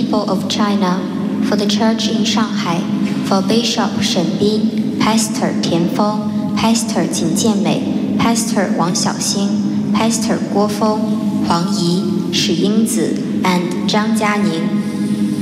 people of China, for the Church in Shanghai, for Bishop Shen Bin, Pastor Tian Feng, Pastor Jin Jianmei, Pastor Wang Xiaoxing, Pastor Guo Feng, Huang Yi, Shi Yingzi, and Zhang Jianing,